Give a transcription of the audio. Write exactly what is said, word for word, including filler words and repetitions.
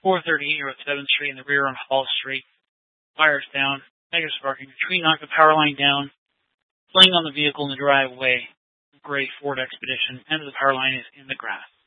four thirty North seventh Street in the rear on Hall Street. Fires down. Negative sparking. The tree knocked the power line down. Fling on the vehicle in the driveway. Gray Ford Expedition. End of the power line is in the grass.